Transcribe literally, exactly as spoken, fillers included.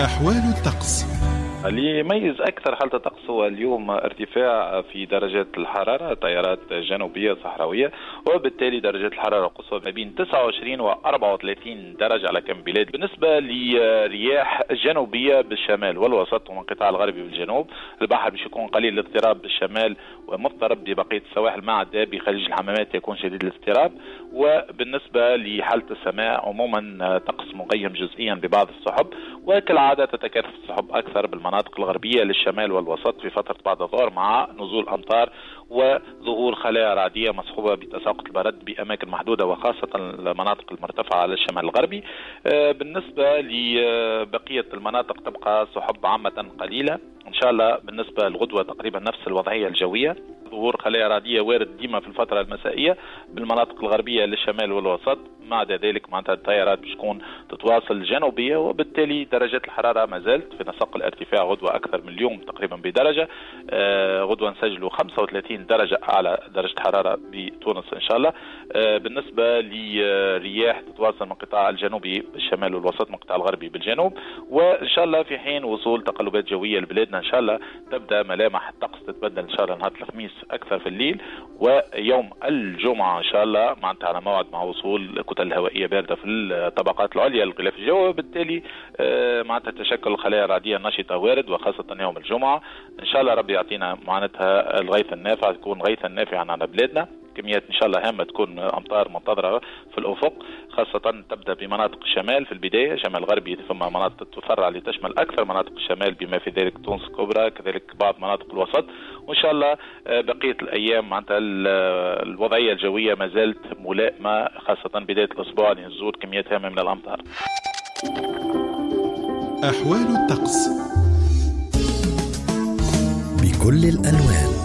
أحوال الطقس. اللي يميز أكثر حالة الطقس هو اليوم ارتفاع في درجات الحرارة، تيارات جنوبية صحراوية، وبالتالي درجات الحرارة القصوى ما بين تسعة وعشرين و أربعة وثلاثين درجة على كم بلاد. بالنسبة لرياح جنوبية بالشمال والوسط ومن القطاع الغربي بالجنوب، البحر باش يكون قليل الاضطراب بالشمال ومضطرب ببقية السواحل، ما عدا بخليج الحمامات يكون شديد الاضطراب. وبالنسبة لحالة السماء عموما طقس مغيم جزئيا ببعض السحب، وكالعادة تتكاثف السحب أكثر بالمناطق الغربية للشمال والوسط في فترة بعد الظهر، مع نزول أمطار وظهور خلايا رعدية مصحوبة بتساقط البرد بأماكن محدودة، وخاصة المناطق المرتفعة على الشمال الغربي. بالنسبة لبقية المناطق تبقى سحب عامة قليلة إن شاء الله. بالنسبة للغدوة تقريبا نفس الوضعية الجوية، ظهور خلايا رعدية وارد ديما في الفترة المسائية بالمناطق الغربية للشمال والوسط، ما عدا ذلك معناتها التيارات باش تكون تتواصل جنوبية، وبالتالي درجات الحرارة ما زالت في نسق الارتفاع. غدوة أكثر من اليوم تقريبا بدرجة، آه غدوة نسجلوا خمسة وثلاثين درجة أعلى درجة حرارة بتونس إن شاء الله. آه بالنسبة لرياح تتواصل من القطاع الجنوبي بالشمال والوسط من القطاع الغربي بالجنوب، وإن شاء الله في حين وصول تقلبات جوية لبلادنا إن شاء الله تبدأ ملامح الطقس تتبدل إن شاء الله نهار الخميس أكثر في الليل، ويوم الجمعة إن شاء الله معناتها على موعد مع وصول الكتل الهوائية باردة في الطبقات العليا للغلاف الجوي، وبالتالي آه معناتها تشكل الخلايا الرعدية النشطة وارد، وخاصة يوم الجمعة إن شاء الله ربي يعطينا معناتها الغيث النافع، يكون غيثا نافعا على بلادنا. كميات إن شاء الله هامة تكون أمطار منتظرة في الأفق، خاصة تبدأ بمناطق الشمال في البداية، شمال غربي، ثم مناطق تفرع لتشمل أكثر مناطق الشمال بما في ذلك تونس الكبرى، كذلك بعض مناطق الوسط. وإن شاء الله بقية الأيام معناتها الوضعية الجوية ما زالت ملائمة، خاصة بداية الأسبوع لنزول كميات هامة من الأمطار. أحوال الطقس بكل الألوان.